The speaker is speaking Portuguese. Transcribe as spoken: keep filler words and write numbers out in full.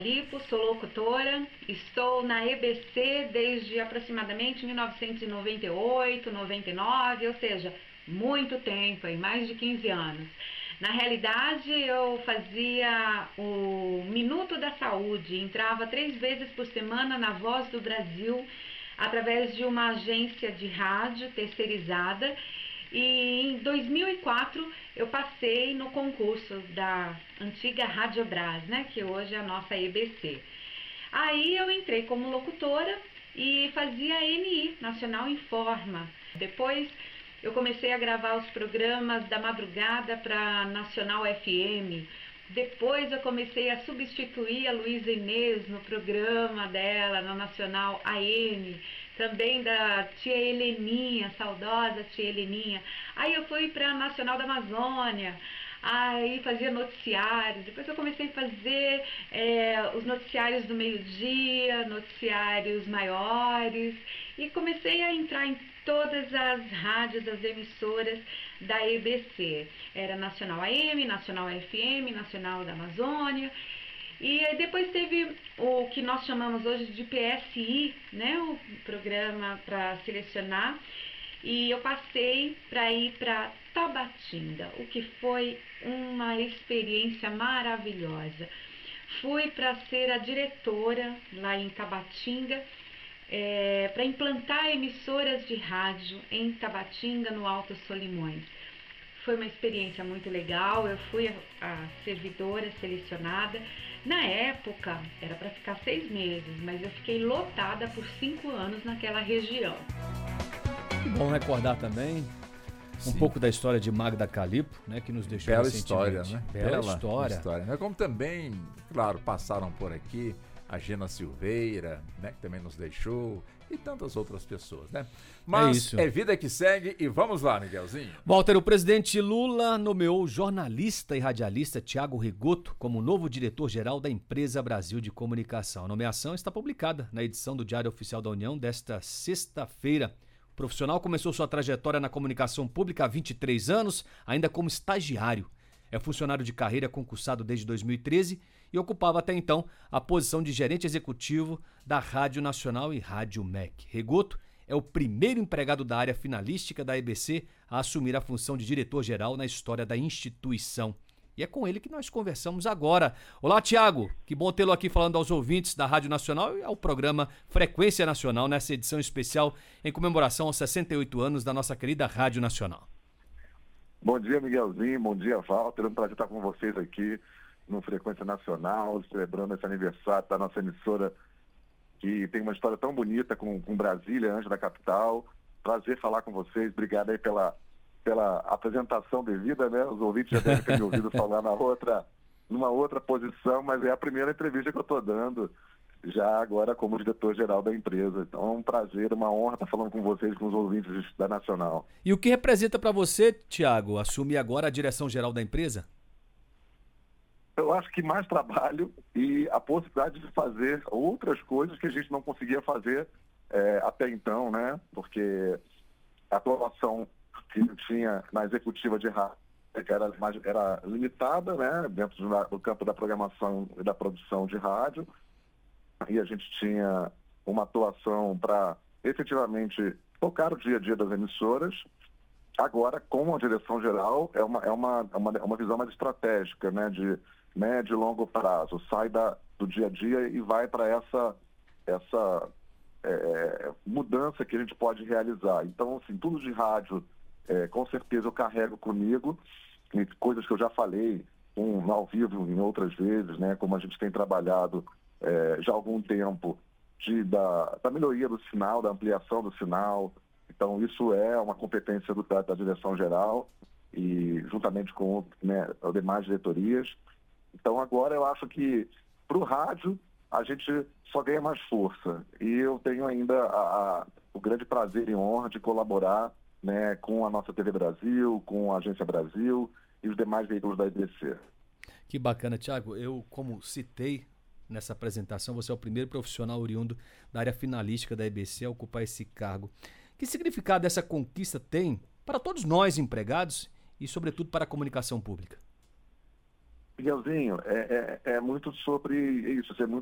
Lipo, sou locutora, estou na E B C desde aproximadamente mil novecentos e noventa e oito, noventa e nove, ou seja, muito tempo, em mais de quinze anos. Na realidade, eu fazia o Minuto da Saúde, entrava três vezes por semana na Voz do Brasil, através de uma agência de rádio terceirizada. E em dois mil e quatro eu passei no concurso da antiga Rádio Brás, né, que hoje é a nossa E B C. Aí eu entrei como locutora e fazia N I, Nacional Informa. Depois eu comecei a gravar os programas da madrugada para Nacional F M. Depois eu comecei a substituir a Luísa Inês no programa dela, na Nacional A M, também da tia Heleninha, saudosa tia Heleninha. Aí eu fui para a Nacional da Amazônia, aí fazia noticiários. Depois eu comecei a fazer é, os noticiários do meio-dia, noticiários maiores, e comecei a entrar em todas as rádios, as emissoras da E B C. Era Nacional A M, Nacional F M, Nacional da Amazônia. E aí depois teve o que nós chamamos hoje de P S I, né, o programa para selecionar. E eu passei para ir para Tabatinga, o que foi uma experiência maravilhosa. Fui para ser a diretora lá em Tabatinga, É, para implantar emissoras de rádio em Tabatinga, no Alto Solimões. Foi uma experiência muito legal. Eu fui a, a servidora selecionada. Na época era para ficar seis meses, mas eu fiquei lotada por cinco anos naquela região. Que bom recordar também um Sim. pouco da história de Magda Calipo, né, que nos deixou Bela recentemente. história, né? Bela, Bela história. história. Né? Como também, claro, passaram por aqui a Gena Silveira, né, que também nos deixou, e tantas outras pessoas, né? Mas é, isso. é vida que segue e vamos lá, Miguelzinho. Walter, o presidente Lula nomeou o jornalista e radialista Thiago Rigoto como novo diretor-geral da Empresa Brasil de Comunicação. A nomeação está publicada na edição do Diário Oficial da União desta sexta-feira. O profissional começou sua trajetória na comunicação pública há vinte e três anos, ainda como estagiário. É funcionário de carreira concursado desde dois mil e treze e ocupava até então a posição de gerente executivo da Rádio Nacional e Rádio M E C. Rigoto é o primeiro empregado da área finalística da E B C a assumir a função de diretor-geral na história da instituição. E é com ele que nós conversamos agora. Olá, Thiago. Que bom tê-lo aqui falando aos ouvintes da Rádio Nacional e ao programa Frequência Nacional, nessa edição especial em comemoração aos sessenta e oito anos da nossa querida Rádio Nacional. Bom dia, Miguelzinho. Bom dia, Walter. É um prazer estar com vocês aqui no Frequência Nacional, celebrando esse aniversário da nossa emissora, que tem uma história tão bonita com, com Brasília, anjo da capital. Prazer falar com vocês. Obrigado aí pela, pela apresentação devida, né? Os ouvintes já devem ter me ouvido falar na outra, numa outra posição, mas é a primeira entrevista que eu estou dando, já agora como diretor-geral da empresa. Então é um prazer, uma honra estar falando com vocês, com os ouvintes da Nacional. E o que representa para você, Thiago, assumir agora a direção-geral da empresa? Eu acho que mais trabalho e a possibilidade de fazer outras coisas que a gente não conseguia fazer é, até então, né? Porque a atuação que eu tinha na executiva de rádio era, mais, era limitada, né? Dentro do, do campo da programação e da produção de rádio. E a gente tinha uma atuação para efetivamente tocar o dia a dia das emissoras. Agora, com a direção geral, é uma, é uma, é uma, uma visão mais estratégica, né, de médio e longo prazo. Sai da, do dia a dia e vai para essa, essa é, mudança que a gente pode realizar. Então, assim, tudo de rádio, é, com certeza eu carrego comigo, coisas que eu já falei um, ao vivo em outras vezes, né, como a gente tem trabalhado É, já há algum tempo de, da, da melhoria do sinal, da ampliação do sinal. Então isso é uma competência do, da, da direção geral e juntamente com, né, as demais diretorias. Então agora eu acho que para o rádio a gente só ganha mais força e eu tenho ainda a, a, o grande prazer e honra de colaborar, né, com a nossa T V Brasil, com a Agência Brasil e os demais veículos da E B C. Que bacana, Thiago. Eu, como citei nessa apresentação, você é o primeiro profissional oriundo da área finalística da E B C a ocupar esse cargo. Que significado essa conquista tem para todos nós empregados e, sobretudo, para a comunicação pública? Miguelzinho, é, é, é muito sobre isso, ser muito